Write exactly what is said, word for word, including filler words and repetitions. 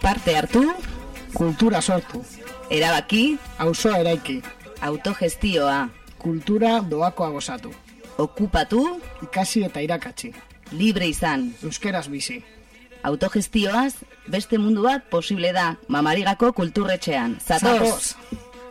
Parte hartu, kultura sortu, erabaki, auzoa eraiki, autogestioa, kultura doakoa gozatu, okupatu, ikasi eta irakatsi, libre izan, euskeraz bizi. Autogestioaz beste mundu bat posible da Mamarigako kulturretxean. Zatoz! Zatoz.